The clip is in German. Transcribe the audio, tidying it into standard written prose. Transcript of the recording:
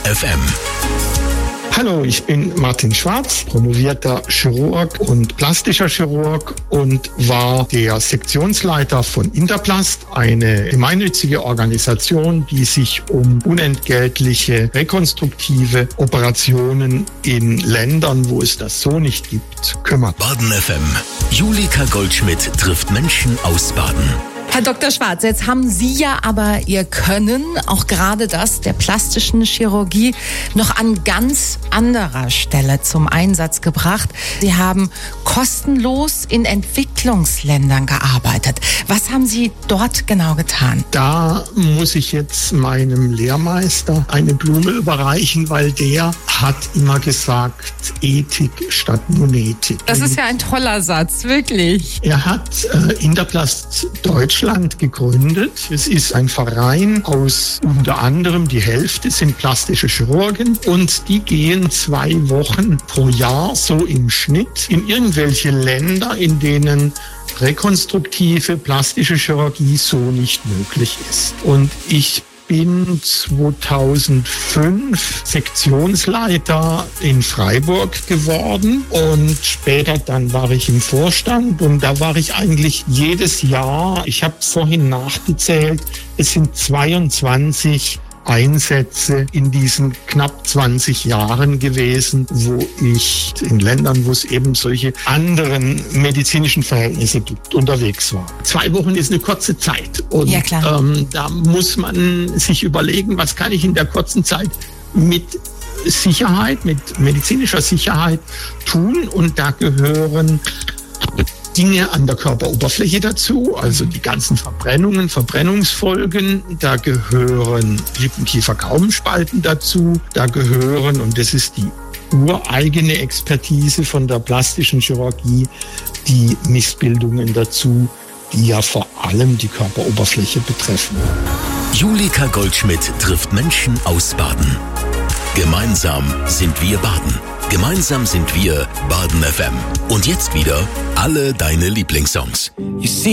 FM. Hallo, ich bin Martin Schwarz, promovierter Chirurg und plastischer Chirurg und war der Sektionsleiter von Interplast, eine gemeinnützige Organisation, die sich um unentgeltliche rekonstruktive Operationen in Ländern, wo es das so nicht gibt, kümmert. Baden FM. Julika Goldschmidt trifft Menschen aus Baden. Herr Dr. Schwarz, jetzt haben Sie ja aber Ihr Können, auch gerade das der plastischen Chirurgie, noch an ganz anderer Stelle zum Einsatz gebracht. Sie haben kostenlos in Entwicklungsländern gearbeitet. Was haben Sie dort genau getan? Da muss ich jetzt meinem Lehrmeister eine Blume überreichen, weil der hat immer gesagt, Ethik statt Monetik. Das ist ja ein toller Satz, wirklich. Er hat Interplast Deutschland gegründet. Es ist ein Verein aus unter anderem, die Hälfte sind plastische Chirurgen und die gehen 2 Wochen pro Jahr so im Schnitt in irgendwelche Länder, in denen rekonstruktive plastische Chirurgie so nicht möglich ist. Und ich bin 2005 Sektionsleiter in Freiburg geworden und später dann war ich im Vorstand und da war ich eigentlich jedes Jahr, ich habe vorhin nachgezählt, es sind 22 Einsätze in diesen knapp 20 Jahren gewesen, wo ich in Ländern, wo es eben solche anderen medizinischen Verhältnisse gibt, unterwegs war. 2 Wochen ist eine kurze Zeit und ja, klar. Da muss man sich überlegen, was kann ich in der kurzen Zeit mit Sicherheit, mit medizinischer Sicherheit tun, und da gehören Dinge an der Körperoberfläche dazu, also die ganzen Verbrennungen, Verbrennungsfolgen, da gehören Lippenkiefer-Gaumenspalten dazu, da gehören, und das ist die ureigene Expertise von der plastischen Chirurgie, die Missbildungen dazu, die ja vor allem die Körperoberfläche betreffen. Julika Goldschmidt trifft Menschen aus Baden. Gemeinsam sind wir Baden. Gemeinsam sind wir Baden FM. Und jetzt wieder alle deine Lieblingssongs.